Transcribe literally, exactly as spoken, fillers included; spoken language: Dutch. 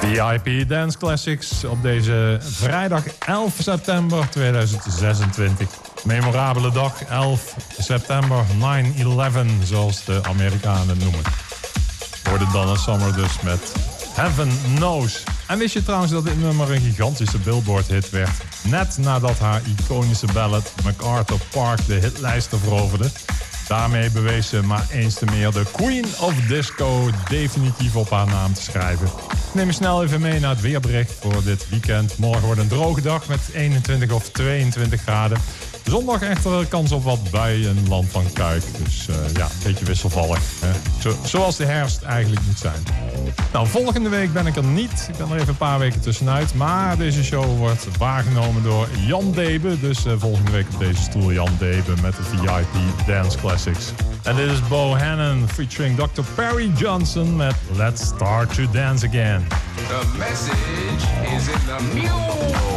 V I P Dance Classics op deze vrijdag elf september tweeduizend zesentwintig. Memorabele dag, elf september nine eleven, zoals de Amerikanen het noemen. Hoorde Donna Summer dus met Heaven Knows. En wist je trouwens dat dit nummer een gigantische Billboard-hit werd? Net nadat haar iconische ballad MacArthur Park de hitlijsten veroverde. Daarmee bewees ze maar eens te meer de Queen of Disco definitief op haar naam te schrijven. Neem je snel even mee naar het weerbericht voor dit weekend. Morgen wordt een droge dag met eenentwintig of tweeëntwintig graden. Zondag echter kans op wat buien in het land van Kuik. Dus uh, ja, een beetje wisselvallig. Hè? Zo, zoals de herfst eigenlijk moet zijn. Nou, volgende week ben ik er niet. Ik ben er even een paar weken tussenuit. Maar deze show wordt waargenomen door Jan Debe. Dus uh, volgende week op deze stoel Jan Debe met de V I P Dance Classics. En dit is Bo Hannon featuring doctor Perry Johnson met Let's Start to Dance Again. The message is in the mule.